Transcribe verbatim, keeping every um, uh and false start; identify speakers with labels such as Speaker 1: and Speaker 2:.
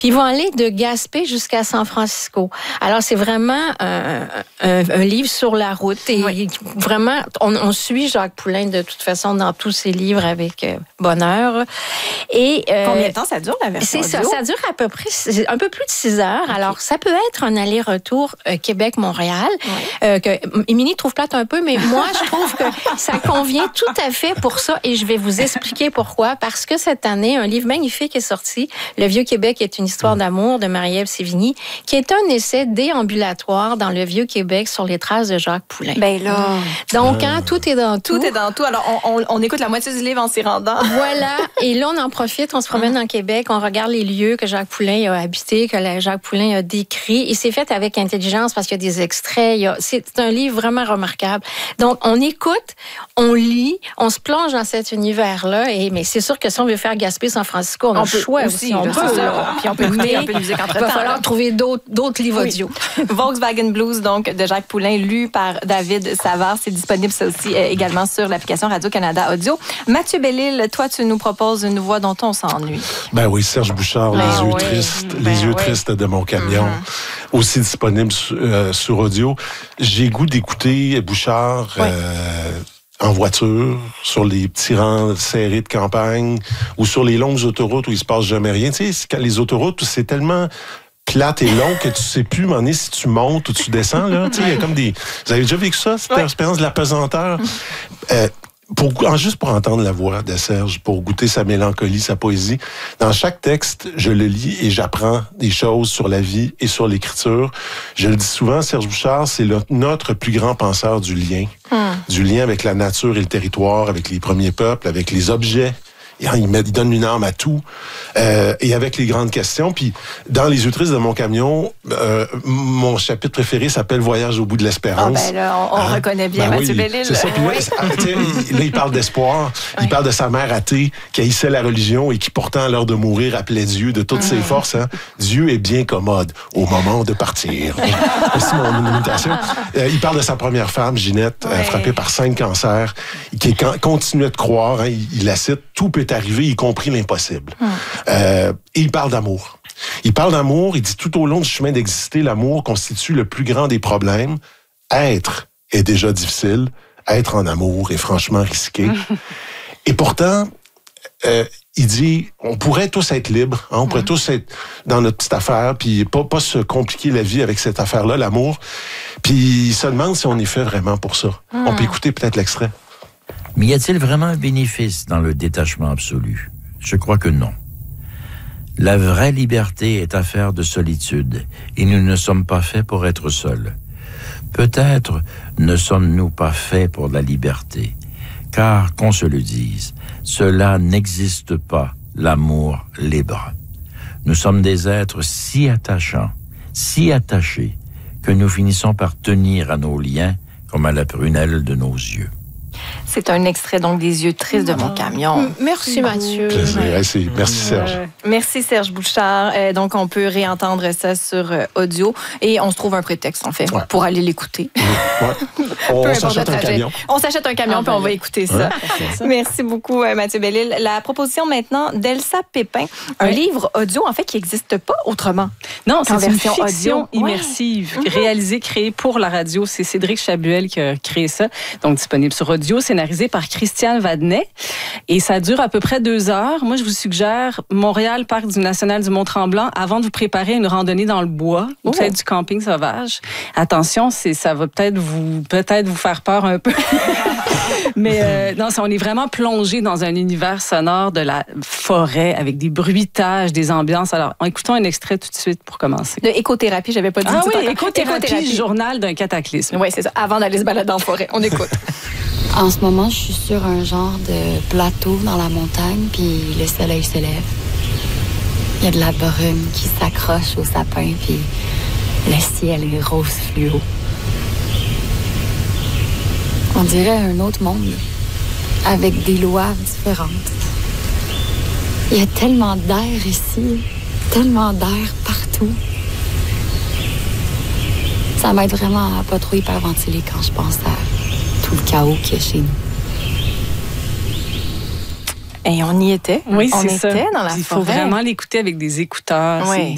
Speaker 1: Puis ils vont aller de Gaspé jusqu'à San Francisco. Alors, c'est vraiment un, un, un livre sur la route. Et oui. vraiment, on, on suit Jacques Poulain de toute façon dans tous ses livres avec euh, bonheur. Et, euh,
Speaker 2: combien de temps ça dure, la version audio?
Speaker 1: C'est ça, ça dure à peu près un peu plus de six heures. Okay. Alors, ça peut être un aller-retour euh, Québec-Montréal, oui. euh, que Émilie trouve plate un peu, mais moi, je trouve que ça convient tout à fait pour ça. Et je vais vous expliquer pourquoi. Parce que cette année, un livre magnifique est sorti, Le Vieux-Québec est une histoire d'amour de Marie-Ève Sévigny, qui est un essai déambulatoire dans le Vieux-Québec sur les traces de Jacques Poulain.
Speaker 2: Ben là.
Speaker 1: Donc, hein, tout est dans tout.
Speaker 2: Tout est dans tout. Alors, on, on, on écoute la moitié du livre en s'y rendant.
Speaker 1: Voilà. Et là, on en profite, on se promène dans Québec, on regarde les lieux que Jacques Poulain a habités, que Jacques Poulain a décrits. Et c'est fait avec intelligence parce qu'il y a des extraits. Il y a... C'est un livre vraiment remarquable. Donc, on écoute, on lit, on se plonge dans cet univers-là. Et, mais c'est sûr que si on veut faire Gaspé-San Francisco, on, on a le choix aussi. aussi on peut,
Speaker 2: ça. Puis on peut écouter un peu de musique entre temps.
Speaker 1: Il va falloir là. trouver d'autres, d'autres livres oui. audio.
Speaker 2: Volkswagen Blues, donc, de Jacques Poulain, lu par David Savard. C'est disponible, ça aussi, euh, également sur l'application Radio-Canada Audio. Mathieu Bellil, toi, tu nous proposes une voix dont on s'ennuie.
Speaker 3: Ben oui, Serge Bouchard, ben Les yeux oui. tristes, ben les yeux oui. tristes de mon camion. Mm-hmm. Aussi disponible euh, sur audio. J'ai goût d'écouter Bouchard... Oui. Euh, en voiture, sur les petits rangs serrés de campagne, ou sur les longues autoroutes où il se passe jamais rien. Tu sais, quand les autoroutes, c'est tellement plate et long que tu sais plus, m'en est, si tu montes ou tu descends, là. Tu sais, il y a comme des... Vous avez déjà vécu ça, cette ouais. expérience de la pesanteur? Euh, Pour, juste pour entendre la voix de Serge, pour goûter sa mélancolie, sa poésie. Dans chaque texte, je le lis et j'apprends des choses sur la vie et sur l'écriture. Je le dis souvent, Serge Bouchard, c'est le, notre plus grand penseur du lien. Hum. Du lien avec la nature et le territoire, avec les premiers peuples, avec les objets. Il, met, il donne une âme à tout. Euh, et avec les grandes questions. Puis, dans Les yeux tristes de mon camion, euh, mon chapitre préféré s'appelle Voyage au bout de l'espérance.
Speaker 2: Ah ben là, on, on hein? reconnaît bien ben Mathieu oui, Bellil.
Speaker 3: C'est ça. Puis là, il, là, il parle d'espoir. Il parle de sa mère athée qui haïssait la religion et qui, pourtant, à l'heure de mourir, appelait Dieu de toutes mmh. ses forces. Hein? Dieu est bien commode au moment de partir. C'est mon imitation. Euh, il parle de sa première femme, Ginette, ouais. euh, frappée par cinq cancers, qui continuait de croire. Hein, il, il la cite, tout peut arrivé, y compris l'impossible. Hum. Euh, et il parle d'amour. Il parle d'amour, il dit tout au long du chemin d'exister, l'amour constitue le plus grand des problèmes. Être est déjà difficile, être en amour est franchement risqué. Et pourtant, euh, il dit, on pourrait tous être libres, hein, on pourrait hum. tous être dans notre petite affaire, puis pas, pas se compliquer la vie avec cette affaire-là, l'amour. Puis il se demande si on est fait vraiment pour ça. Hum. On peut écouter peut-être l'extrait.
Speaker 4: Mais y a-t-il vraiment un bénéfice dans le détachement absolu? Je crois que non. La vraie liberté est affaire de solitude, et nous ne sommes pas faits pour être seuls. Peut-être ne sommes-nous pas faits pour la liberté, car, qu'on se le dise, cela n'existe pas, l'amour libre. Nous sommes des êtres si attachants, si attachés, que nous finissons par tenir à nos liens comme à la prunelle de nos yeux.
Speaker 2: C'est un extrait donc des yeux tristes de mon camion.
Speaker 1: Merci Mathieu.
Speaker 3: Merci, merci Serge.
Speaker 2: Euh, merci Serge Bouchard. Euh, donc on peut réentendre ça sur euh, audio et on se trouve un prétexte en fait ouais. pour aller l'écouter.
Speaker 3: Ouais. On s'achète un camion.
Speaker 2: On s'achète un camion ah, puis on va écouter ça. Ouais. Merci beaucoup euh, Mathieu Bellil. La proposition maintenant d'Elsa Pépin, un ouais. livre audio en fait qui n'existe pas autrement.
Speaker 5: Non, c'est une fiction audio immersive ouais. réalisée, créée pour la radio. C'est Cédric Chabuel qui a créé ça. Donc disponible sur audio. Scénarisé par Christiane Vadnet. Et ça dure à peu près deux heures. Moi, je vous suggère Montréal, Parc du National du Mont-Tremblant, avant de vous préparer une randonnée dans le bois ou oh. peut-être du camping sauvage. Attention, c'est, ça va peut-être vous, peut-être vous faire peur un peu. Mais euh, non, on est vraiment plongé dans un univers sonore de la forêt avec des bruitages, des ambiances. Alors, écoutons un extrait tout de suite pour commencer.
Speaker 2: De écothérapie, j'avais pas dit.
Speaker 5: Ah oui, écothérapie, écothérapie, journal d'un cataclysme.
Speaker 2: Oui, c'est ça. Avant d'aller se balader en forêt, on écoute.
Speaker 6: En ce moment, je suis sur un genre de plateau dans la montagne, puis le soleil se lève. Il y a de la brume qui s'accroche au sapin, puis le ciel est rose fluo. On dirait un autre monde, avec des lois différentes. Il y a tellement d'air ici, tellement d'air partout. Ça m'aide vraiment à pas trop hyperventiler quand je pense à tout le chaos qu'il y a chez nous.
Speaker 2: Et on y était.
Speaker 5: Oui,
Speaker 2: on
Speaker 5: c'est
Speaker 2: était
Speaker 5: ça.
Speaker 2: dans la
Speaker 5: Il
Speaker 2: forêt.
Speaker 5: faut vraiment l'écouter avec des écouteurs.
Speaker 2: Oui.